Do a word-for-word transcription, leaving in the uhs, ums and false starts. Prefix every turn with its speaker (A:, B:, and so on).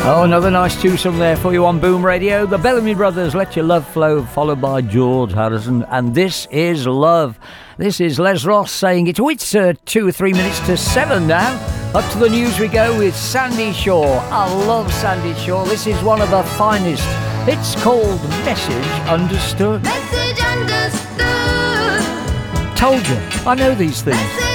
A: Oh, another nice twosome there for you on Boom Radio. The Bellamy Brothers, Let Your Love Flow, followed by George Harrison. And This Is Love. This is Les Ross saying it. Oh, it's uh, two or three minutes to seven now. Up to the news we go with Sandy Shaw. I love Sandy Shaw. This is one of her finest. It's called Message Understood.
B: Message understood.
A: Told you, I know these things.
B: Message